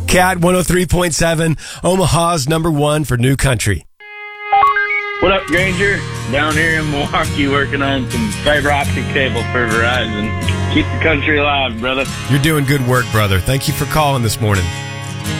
Cat 103.7, Omaha's number one for new country. What up, Granger? Down here in Milwaukee working on some fiber optic cable for Verizon. Keep the country alive, brother. You're doing good work, brother. Thank you for calling this morning.